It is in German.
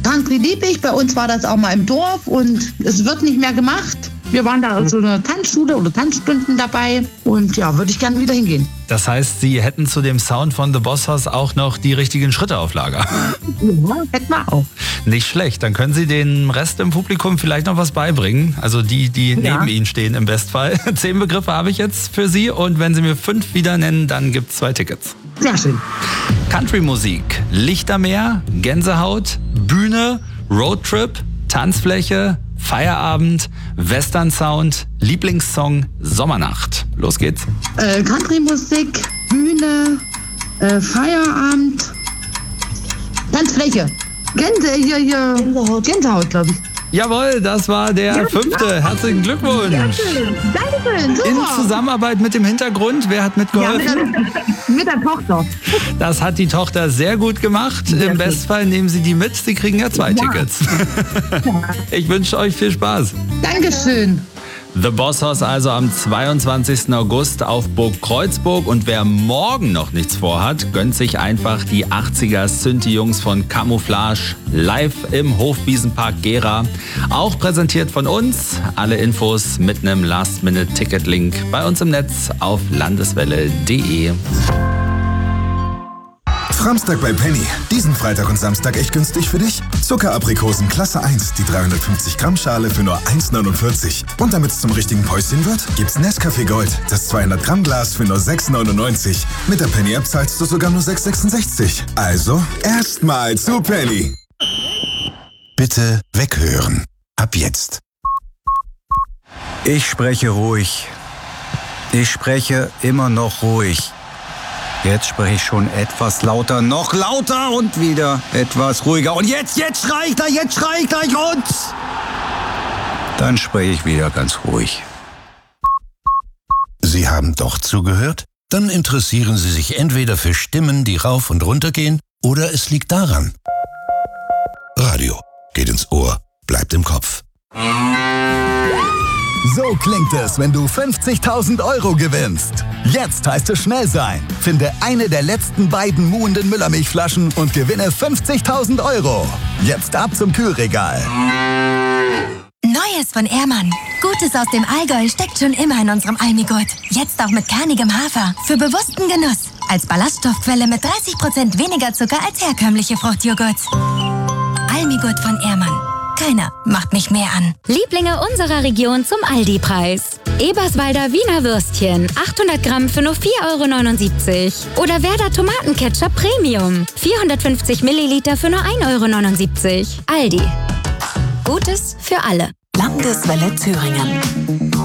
Country liebe ich. Bei uns war das auch mal im Dorf und es wird nicht mehr gemacht. Wir waren da so eine Tanzschule oder Tanzstunden dabei und ja, würde ich gerne wieder hingehen. Das heißt, Sie hätten zu dem Sound von The Boss Hoss auch noch die richtigen Schritte auf Lager. Ja, hätten wir auch. Nicht schlecht. Dann können Sie dem Rest im Publikum vielleicht noch was beibringen. Also die neben Ihnen stehen im Bestfall. 10 Begriffe habe ich jetzt für Sie und wenn Sie mir 5 wieder nennen, dann gibt es 2 Tickets. Sehr schön. Country-Musik, Lichtermeer, Gänsehaut, Bühne, Roadtrip, Tanzfläche, Feierabend, Western-Sound, Lieblingssong, Sommernacht. Los geht's. Country-Musik, Bühne, Feierabend, Tanzfläche. Gänsehaut, glaube ich. Jawohl, das war der 5. Herzlichen Glückwunsch. Dankeschön, super. In Zusammenarbeit mit dem Hintergrund, wer hat mitgeholfen? Ja, mit der Tochter. Das hat die Tochter sehr gut gemacht. Im Bestfall nehmen Sie die mit. Sie kriegen ja 2 Tickets. Ich wünsche euch viel Spaß. Dankeschön. The Boss Hoss also am 22. August auf Burg Kreuzburg. Und wer morgen noch nichts vorhat, gönnt sich einfach die 80er Synthi-Jungs von Camouflage live im Hofwiesenpark Gera. Auch präsentiert von uns. Alle Infos mit einem Last-Minute-Ticket-Link bei uns im Netz auf landeswelle.de. Framstag bei Penny. Diesen Freitag und Samstag echt günstig für dich. Zuckeraprikosen Klasse 1, die 350 Gramm Schale für nur 1,49. Und damit es zum richtigen Päuschen wird, gibt's Nescafé Gold, das 200 Gramm Glas für nur 6,99. Mit der Penny App zahlst du sogar nur 6,66. Also erstmal zu Penny. Bitte weghören. Ab jetzt. Ich spreche ruhig. Ich spreche immer noch ruhig. Jetzt spreche ich schon etwas lauter, noch lauter und wieder etwas ruhiger. Und jetzt schrei ich gleich und... Dann spreche ich wieder ganz ruhig. Sie haben doch zugehört? Dann interessieren Sie sich entweder für Stimmen, die rauf und runter gehen, oder es liegt daran. Radio geht ins Ohr, bleibt im Kopf. So klingt es, wenn du 50.000 Euro gewinnst. Jetzt heißt es schnell sein. Finde eine der letzten beiden muhenden Müllermilchflaschen und gewinne 50.000 Euro. Jetzt ab zum Kühlregal. Neues von Ehrmann. Gutes aus dem Allgäu steckt schon immer in unserem Almigurt. Jetzt auch mit kernigem Hafer. Für bewussten Genuss. Als Ballaststoffquelle mit 30% weniger Zucker als herkömmliche Fruchtjoghurt. Almigurt von Ehrmann. Keiner macht mich mehr an. Lieblinge unserer Region zum Aldi-Preis. Eberswalder Wiener Würstchen, 800 Gramm für nur 4,79 €. Oder Werder Tomatenketchup Premium, 450 Milliliter für nur 1,79 €. Aldi. Gutes für alle. Landeswelle Thüringen.